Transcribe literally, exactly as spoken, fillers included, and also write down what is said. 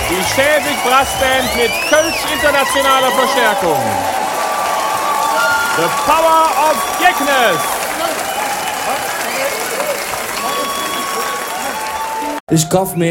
Die Schäbig Brassband mit Kölsch internationaler Verstärkung. The Power of Jecknes. Ich kauf mir